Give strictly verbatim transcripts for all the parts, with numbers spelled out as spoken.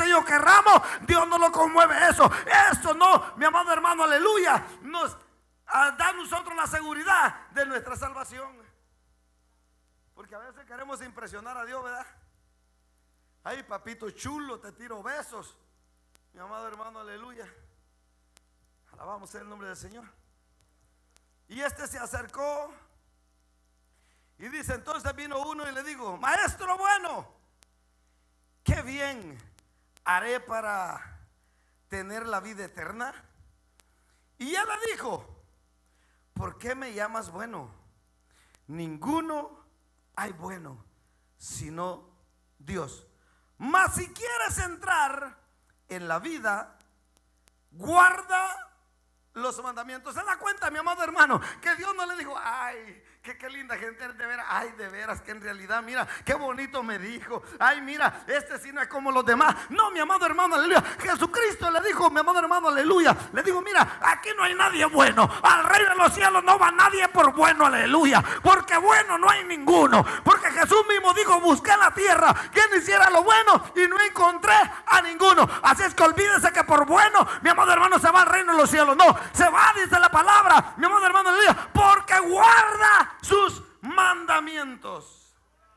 ellos querramos, Dios no lo conmueve eso. Eso no, mi amado hermano, aleluya, nos da a nosotros la seguridad de nuestra salvación. Porque a veces queremos impresionar a Dios, ¿verdad? Ay, papito chulo, te tiro besos. Mi amado hermano, aleluya. Alabamos el nombre del Señor. Y este se acercó y dice: entonces vino uno y le dijo: maestro bueno, qué bien haré para tener la vida eterna. Y él le dijo: ¿por qué me llamas bueno? Ninguno hay bueno sino Dios. Mas si quieres entrar en la vida, guarda los mandamientos. ¿Se da cuenta, mi amado hermano, que Dios no le dijo: ay, que qué linda gente de veras? Ay, de veras que en realidad, mira, qué bonito me dijo. Ay, mira, este sí no es como los demás. No, mi amado hermano, aleluya. Jesucristo le dijo, mi amado hermano, aleluya, le dijo: mira, aquí no hay nadie bueno. Al reino de los cielos no va nadie por bueno, aleluya. Porque bueno no hay ninguno. Porque Jesús mismo dijo: busqué en la tierra quien hiciera lo bueno y no encontré a ninguno. Así es que olvídese que por bueno, mi amado hermano, se va al reino de los cielos. No, se va, dice la palabra, mi amado hermano, aleluya, porque guarda sus mandamientos.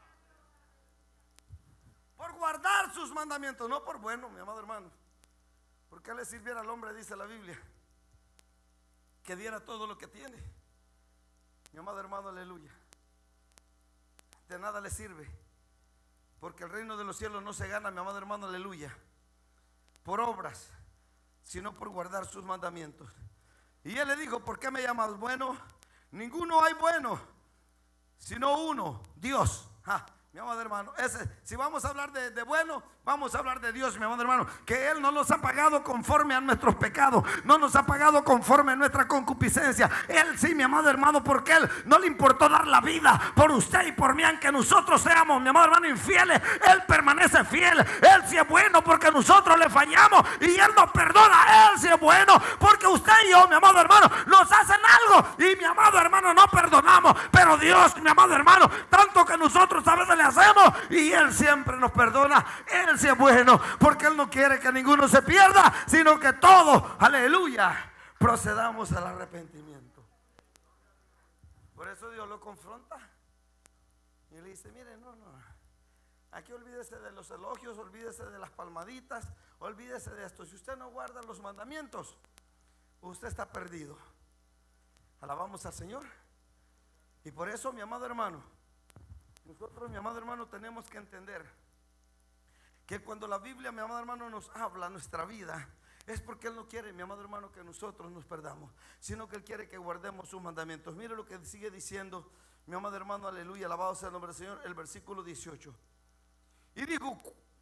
Por guardar sus mandamientos, no por bueno, mi amado hermano. ¿Por qué le sirviera al hombre, dice la Biblia, que diera todo lo que tiene? Mi amado hermano, aleluya, de nada le sirve. Porque el reino de los cielos no se gana, mi amado hermano, aleluya, por obras, sino por guardar sus mandamientos. Y él le dijo: ¿por qué me llamas bueno? Ninguno hay bueno sino uno, Dios. Ah, mi amado hermano, ese, si vamos a hablar de, de bueno, vamos a hablar de Dios, mi amado hermano, que Él no nos ha pagado conforme a nuestros pecados, no nos ha pagado conforme a nuestra concupiscencia. Él sí, mi amado hermano, porque Él no le importó dar la vida por usted y por mí, aunque nosotros seamos, mi amado hermano, infieles. Él permanece fiel. Él sí es bueno porque nosotros le fallamos y Él nos perdona. Él sí es bueno porque usted y yo, mi amado hermano, nos hacen algo y mi amado hermano no perdonamos. Pero Dios, mi amado hermano, tanto que nosotros a veces le hacemos y Él siempre nos perdona. Él sí es bueno porque Él no quiere que ninguno se pierda, sino que todos, aleluya, procedamos al arrepentimiento. Por eso Dios lo confronta y le dice: mire, no, no, aquí olvídese de los elogios, olvídese de las palmaditas, olvídese de esto. Si usted no guarda los mandamientos, usted está perdido. Alabamos al Señor. Y por eso, mi amado hermano, nosotros, mi amado hermano, tenemos que entender que cuando la Biblia, mi amado hermano, nos habla nuestra vida, es porque Él no quiere, mi amado hermano, que nosotros nos perdamos, sino que Él quiere que guardemos sus mandamientos. Mire lo que sigue diciendo, mi amado hermano, aleluya, alabado sea el nombre del Señor, el versículo dieciocho. Y dijo,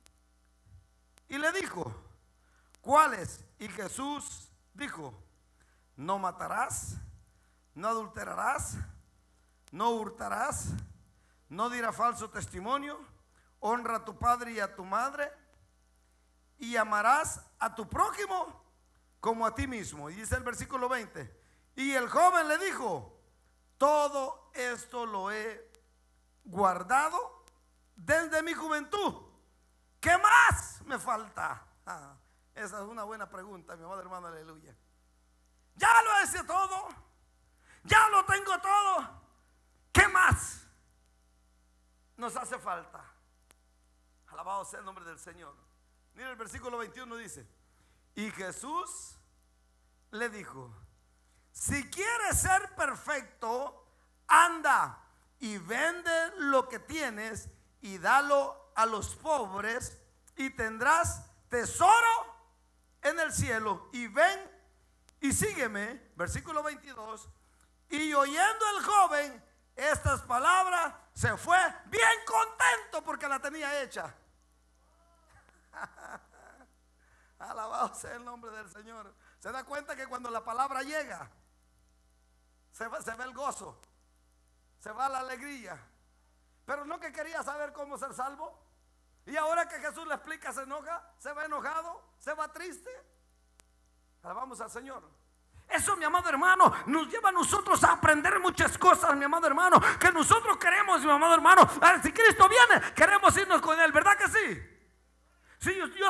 y le dijo: ¿cuáles? Y Jesús dijo: no matarás, no adulterarás, no hurtarás, no dirás falso testimonio, honra a tu padre y a tu madre, y amarás a tu prójimo como a ti mismo. Y dice el versículo veinte: y el joven le dijo: todo esto lo he guardado desde mi juventud. ¿Qué más me falta? Ah, esa es una buena pregunta, mi amado hermano, aleluya. Ya lo hice todo, ya lo tengo todo. ¿Qué más nos hace falta? Alabado sea el nombre del Señor. Mira el versículo veintiuno, dice: y Jesús le dijo: si quieres ser perfecto, anda y vende lo que tienes y dalo a los pobres y tendrás tesoro en el cielo, y ven y sígueme. Versículo veintidós: y oyendo el joven estas palabras, se fue bien contento porque la tenía hecha. Alabado sea el nombre del Señor. Se da cuenta que cuando la palabra llega, se va, se ve el gozo, se va la alegría. Pero no que quería saber cómo ser salvo, y ahora que Jesús le explica, se enoja, se va enojado, se va triste. Alabamos al Señor. Eso, mi amado hermano, nos lleva a nosotros a aprender muchas cosas, mi amado hermano, que nosotros queremos, mi amado hermano. Si Cristo viene, queremos irnos con Él, ¿verdad que sí? Sí, yo, yo